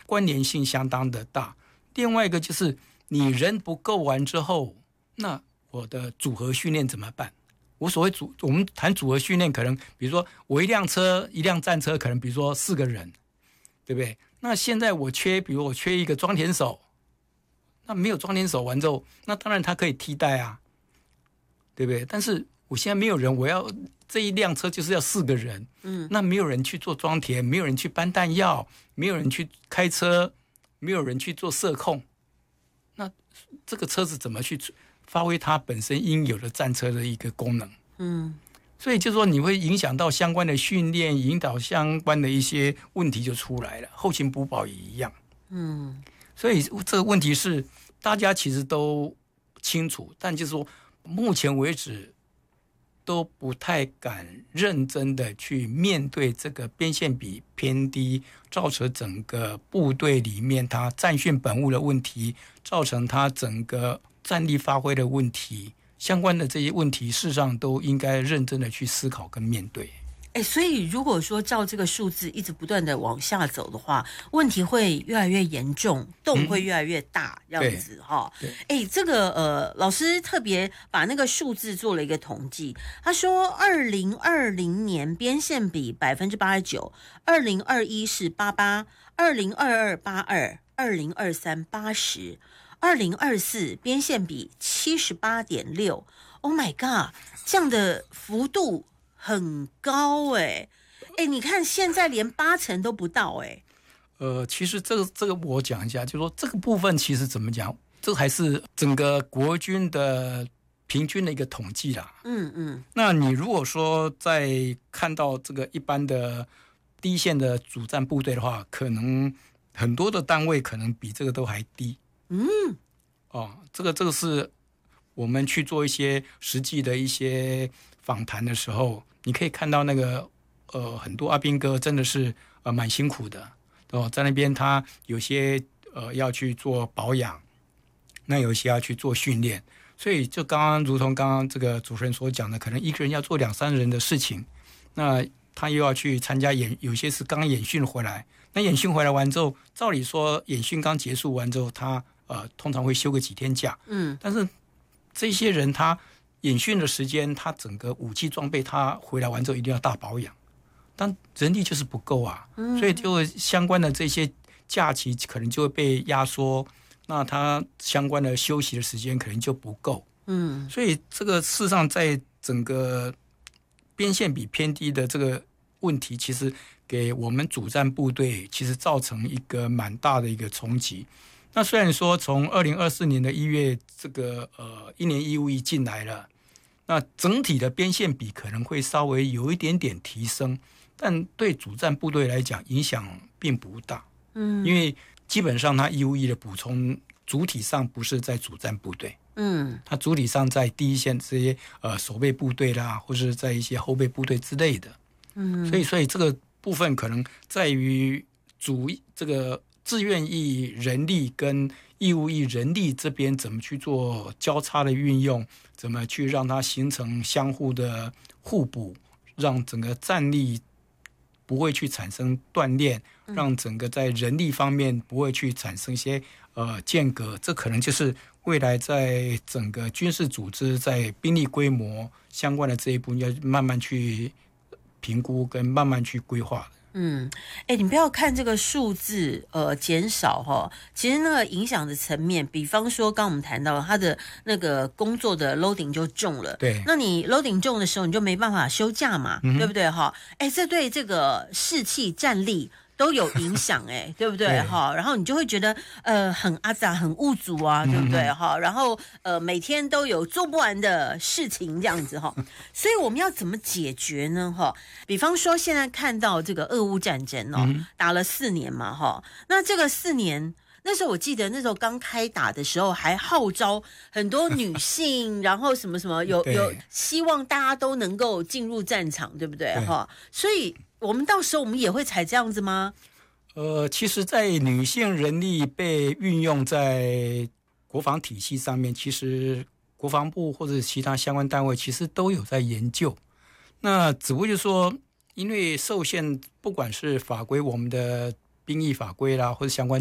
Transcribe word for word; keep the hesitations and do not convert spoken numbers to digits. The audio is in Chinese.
关联性相当的大。另外一个就是你人不够完之后，那我的组合训练怎么办？我所谓组，我们谈组合训练，可能比如说我一辆车，一辆战车，可能比如说四个人，对不对？那现在我缺，比如我缺一个装填手，那没有装填手完之后，那当然它可以替代啊，对不对？但是我现在没有人，我要这一辆车就是要四个人，嗯，那没有人去做装填，没有人去搬弹药，没有人去开车，没有人去做射控，那这个车子怎么去发挥它本身应有的战车的一个功能？嗯，所以就说你会影响到相关的训练，引导相关的一些问题就出来了。后勤补保也一样，嗯，所以这个问题是大家其实都清楚，但就是说目前为止都不太敢认真的去面对这个边线比偏低，造成整个部队里面它战训本务的问题，造成它整个战力发挥的问题，相关的这些问题事实上都应该认真的去思考跟面对。 哎，所以如果说照这个数字一直不断的往下走的话，问题会越来越严重，洞会越来越大，嗯、这样子哈。哎，这个呃，老师特别把那个数字做了一个统计，他说，二零二零年边线比百分之八十九，二零二一是八八，二零二二八二，二零二三八十，二零二四边线比七十八点六。Oh my god， 这样的幅度很高哎、欸，哎、欸，你看现在连八成都不到哎、欸。 呃，其实这个这个我讲一下，就是说这个部分其实怎么讲，这还是整个国军的平均的一个统计啦。嗯嗯。那你如果说在看到这个一般的第一线的主战部队的话，可能很多的单位可能比这个都还低。嗯。哦，这个这个是我们去做一些实际的一些访谈的时候，你可以看到那个呃很多阿兵哥真的是呃蛮辛苦的哦，在那边他有些呃要去做保养，那有些要去做训练，所以就刚刚如同刚刚这个主持人所讲的，可能一个人要做两三人的事情，那他又要去参加演，有些是刚演训回来，那演训回来完之后，照理说演训刚结束完之后，他呃通常会休个几天假，嗯，但是这些人他演训的时间，他整个武器装备，他回来完之后一定要大保养，但人力就是不够啊，嗯、所以就相关的这些假期可能就会被压缩，那他相关的休息的时间可能就不够，嗯，所以这个事实上在整个边线比偏低的这个问题，其实给我们主战部队其实造成一个蛮大的一个冲击。那虽然说从二零二四年的一月这个呃一年义务役进来了，那整体的边线比可能会稍微有一点点提升，但对主战部队来讲影响并不大。嗯，因为基本上它义务役的补充主体上不是在主战部队，嗯，它主体上在第一线这些呃守备部队啦，或是在一些后备部队之类的。嗯，所以所以这个部分可能在于主这个志愿役人力跟义务役人力这边怎么去做交叉的运用，怎么去让它形成相互的互补，让整个战力不会去产生断裂，让整个在人力方面不会去产生一些呃间隔，这可能就是未来在整个军事组织在兵力规模相关的这一步要慢慢去评估跟慢慢去规划的。 嗯，哎，你不要看这个数字，呃，减少哈，其实那个影响的层面，比方说，刚刚我们谈到他的那个工作的 loading 就重了， 对， 那你 loading 重的时候，你就没办法休假嘛，嗯、对不对哈？哎，这对这个士气战力都有影响哎、欸，对不对哈？然后你就会觉得呃很阿杂很无助啊，对不对哈？然后呃每天都有做不完的事情这样子哈，所以我们要怎么解决呢哈？比方说现在看到这个俄乌战争哦，打了四年嘛哈，那这个四年。那时候我记得那时候刚开打的时候，还号召很多女性，然后什么什么有有希望大家都能够进入战场，对不对哈？所以我们到时候我们也会采这样子吗？ 呃，其实，在女性人力被运用在国防体系上面，其实国防部或者其他相关单位其实都有在研究。那只不过就是说，因为受限，不管是法规，我们的兵役法规啦，或者相关。